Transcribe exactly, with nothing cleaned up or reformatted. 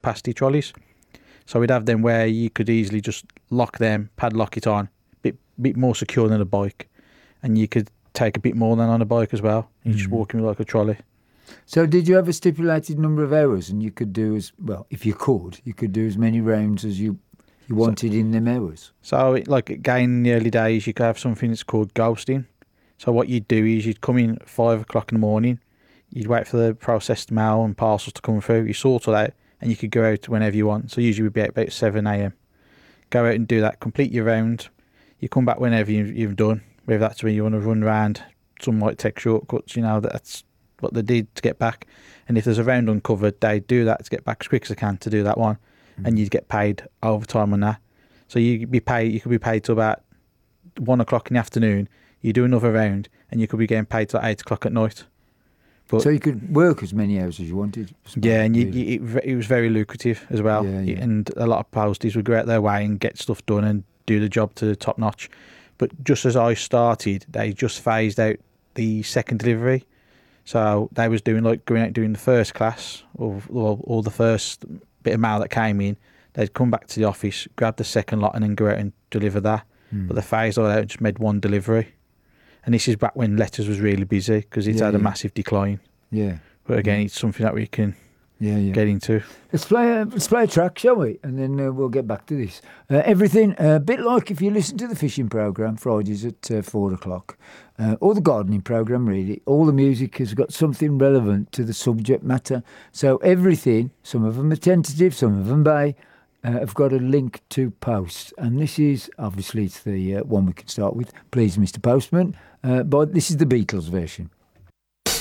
capacity trolleys. So we'd have them where you could easily just lock them, padlock it on, bit bit more secure than a bike, and you could take a bit more than on a bike as well. You're mm. just walking with like a trolley. So did you have a stipulated number of hours, and you could do as well if you could, you could do as many rounds as you you wanted so, in them hours? So it, like again in the early days, you could have something that's called ghosting. So what you'd do is you'd come in at five o'clock in the morning, you'd wait for the processed mail and parcels to come through, you sort it out, and you could go out whenever you want. So usually we'd be out about seven a.m. Go out and do that, complete your round. You come back whenever you've, you've done, whether that's when you want to run around. Some might take shortcuts, you know, that's what they did to get back. And if there's a round uncovered, they do that to get back as quick as they can to do that one. Mm. And you'd get paid overtime on that. So you could be paid, you could be paid till about one o'clock in the afternoon. You do another round, and you could be getting paid till eight o'clock at night. But, so you could work as many hours as you wanted. Yeah, and you, you, it, it was very lucrative as well. Yeah, yeah. And a lot of posties would go out their way and get stuff done and do the job to top notch. But just as I started, they just phased out the second delivery. So they was doing like going out doing the first class or, or, or the first bit of mail that came in. They'd come back to the office, grab the second lot, and then go out and deliver that. Mm. But they phased all out and just made one delivery. And this is back when letters was really busy because it's yeah, had a yeah. massive decline. Yeah. But again, yeah. it's something that we can yeah, yeah. get into. Let's play a, let's play a track, shall we? And then uh, we'll get back to this. Uh, everything, a uh, bit like if you listen to the fishing programme, Fridays at uh, four o'clock, uh, or the gardening programme, really. All the music has got something relevant to the subject matter. So everything, some of them are tentative, some of them may, uh, have got a link to post. And this is, obviously, it's the uh, one we can start with. Please, Mister Postman. Uh, but this is the Beatles version.